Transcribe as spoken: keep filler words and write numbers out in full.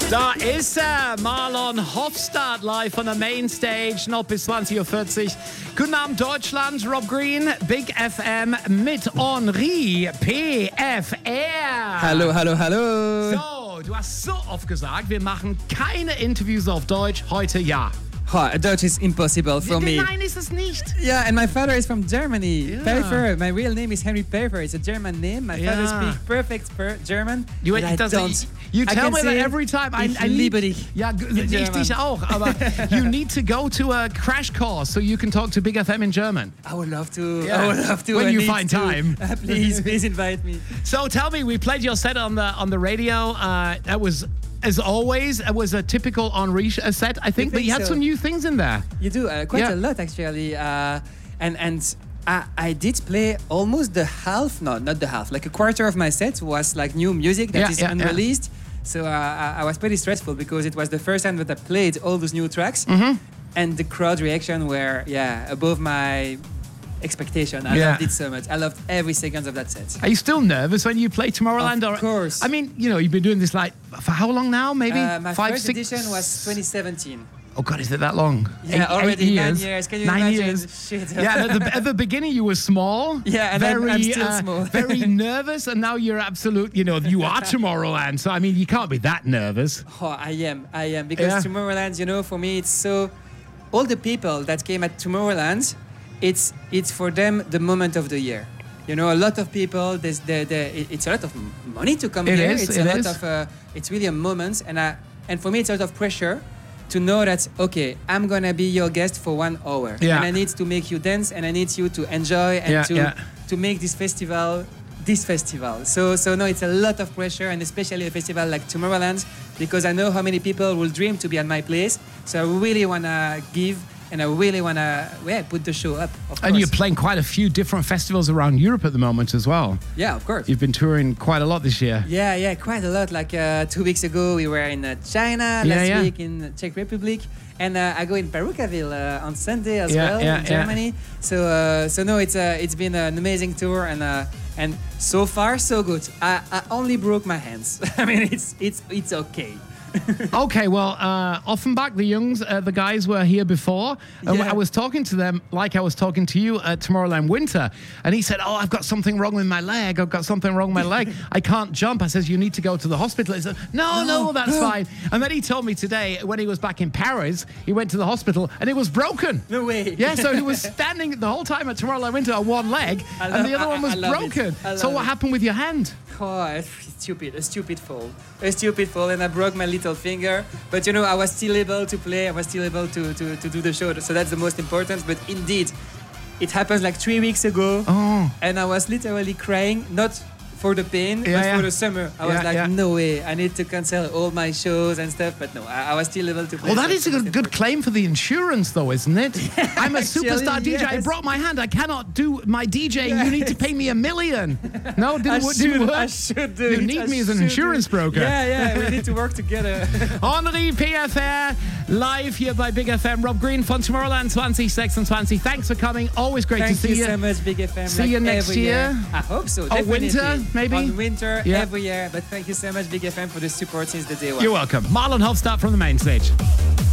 Da ist er, Marlon Hofstadt, live von der Mainstage, noch bis zwanzig Uhr vierzig. Guten Abend Deutschland, Rob Green, Big F M mit Henri P F R. Hallo, hallo, hallo. So, du hast so oft gesagt, wir machen keine Interviews auf Deutsch, heute ja. Oh, Dutch is impossible for me. Nein, ist es nicht. Yeah, and my father is from Germany. Yeah. Pfeffer. My real name is Henry Pfeffer. It's a German name. My Yeah. father speaks perfect per German. You, but I does don't. It, you I tell can me that say, every time. I, ich I need, liebe dich. Ja, g- ich German. dich auch. Aber you need to go to a crash course so you can talk to Big F M in German. I would love to. Yeah. I would love to. When I you need find to. time. Uh, please, please invite me. So tell me, we played your set on the on the radio. Uh, that was, as always, it was a typical Henri sh- set, I think, You but you think had so? some new things in there. You do uh, quite Yeah. a lot actually, uh, and and I, I did play almost the half, no, not the half, like a quarter of my set was like new music that Yeah, is yeah, yeah. unreleased. So uh, I, I was pretty stressful because it was the first time that I played all those new tracks, Mm-hmm. and the crowd reaction were yeah above my expectation. I Yeah. loved it so much. I loved every second of that set. Are you still nervous when you play Tomorrowland? Of course. I mean, you know, you've been doing this like for how long now? Maybe Uh, my five, first six. edition was twenty seventeen. Oh God, is it that long? Yeah, Eight- eight already years. nine years. Can you Nine imagine? years. Shit. Yeah, at the, at the beginning you were small. Yeah, and I'm- very, I'm still uh, small. very nervous, and now you're absolute. You know, you are Tomorrowland. So I mean, you can't be that nervous. Oh, I am, I am. Because Yeah. Tomorrowland, you know, for me, it's so... All the people that came at Tomorrowland, it's it's for them the moment of the year. You know, a lot of people, there's the, the, it- it's a lot of m- money to come It here. is, It's it a lot is. of, uh, it's really a moment. And, I, and for me, it's a lot of pressure to know that, okay, I'm going to be your guest for one hour. Yeah. And I need to make you dance and I need you to enjoy and Yeah, to, yeah. to make this festival this festival. So so no, it's a lot of pressure, and especially a festival like Tomorrowland, because I know how many people will dream to be at my place. So I really wanna give, and I really wanna yeah, put the show up. Of And course. you're playing quite a few different festivals around Europe at the moment as well. Yeah, of course. You've been touring quite a lot this year. Yeah, yeah, quite a lot. Like uh, two weeks ago, we were in uh, China. Yeah, Last yeah. week in Czech Republic, and uh, I go in Perucaville uh, on Sunday as Yeah, well yeah, in yeah. Germany. So, uh, so no, it's uh, it's been an amazing tour, and uh, and so far so good. I, I only broke my hands. I mean, it's it's it's okay. Okay, well, uh, Offenbach, the Youngs, uh, the guys were here before. And Yeah. I was talking to them like I was talking to you at Tomorrowland Winter. And he said, oh, I've got something wrong with my leg. I've got something wrong with my leg. I can't jump. I says, you need to go to the hospital. He said, no, no, that's fine. And then he told me today, when he was back in Paris, he went to the hospital and it was broken. No way. Yeah, so he was standing the whole time at Tomorrowland Winter on one leg, I and love- the other I- one was I love it. broken. I So love what it. happened with your hand? Oh, it's stupid, a stupid fall. A stupid fall, and I broke my little finger. But you know, I was still able to play, I was still able to, to, to do the show. So that's the most important. But indeed, it happened like three weeks ago. Oh. And I was literally crying, not for the pain, Yeah, but yeah. for the summer. I was Yeah, like, yeah. no way, I need to cancel all my shows and stuff. But no, I, I was still able to play. Well, that so is a it's the good, most good important. claim for the insurance, though, isn't it? I'm a Actually, superstar D J. I yes. broke my hand. I cannot do my DJing. You need to Yes. pay me a million. No, I didn't, wo- should, didn't work. I should do You it. need I me as an should insurance do it. broker. Yeah, yeah, we need to work together. Henri P F R, live here by Big F M. Rob Green von Tomorrowland twenty twenty. Thanks for coming. Always great Thank to see you you. so much, Big F M. See like you next every year. I hope so. On Definitely. winter, maybe? On winter, Yeah. every year. But thank you so much, Big F M, for the support since the day one. You're welcome. Marlon Hofstadt from the main stage.